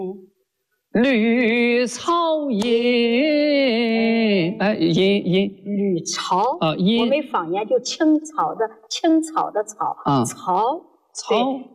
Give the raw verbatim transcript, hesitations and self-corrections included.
绿草阴，哎，阴阴吕曹啊，阴。 我们方言就青草的青草的草， 啊， 曹草。